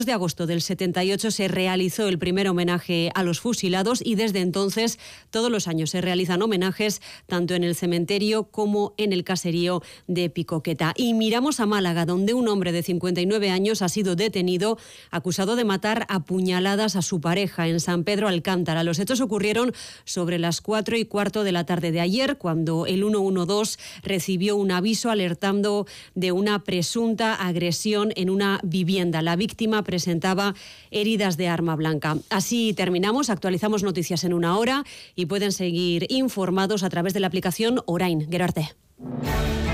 de agosto del 78 se realizó el primer homenaje a los fusilados y desde entonces todos los años se realizan homenajes tanto en el cementerio como en el caserío de Picoqueta. Y miramos a Málaga, donde un hombre de 59 años ha sido detenido acusado de matar a puñaladas a su pareja en San Pedro Alcántara. Los hechos ocurrieron sobre las 4:15 de la tarde de ayer, cuando el 112 recibió un aviso alertando de una presunta agresión en una vivienda. La víctima presentaba heridas de arma blanca. Así terminamos, actualizamos noticias en una hora y pueden seguir informados a través de la aplicación Orain. Gero arte.